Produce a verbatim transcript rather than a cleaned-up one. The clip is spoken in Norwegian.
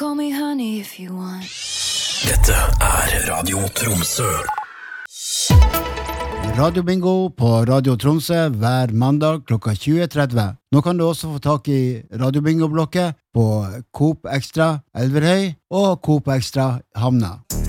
call me honey if you want. Dette er Radio Tromsø. Radio Bingo på Radio Tromsø hver mandag klokka tjue tretti. Nå kan du også få tak i Radio Bingo-blokket på Coop Extra Elverhøy og Coop Extra Hamna.